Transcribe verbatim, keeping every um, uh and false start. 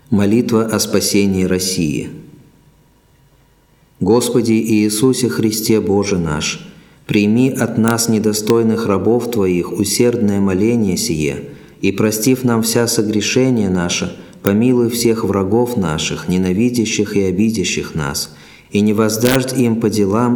Молитва о спасении России. Господи Иисусе Христе Боже наш, прими от нас, недостойных рабов Твоих, усердное моление сие, и, простив нам вся согрешения наши, помилуй всех врагов наших, ненавидящих и обидящих нас, и не воздашь им по делам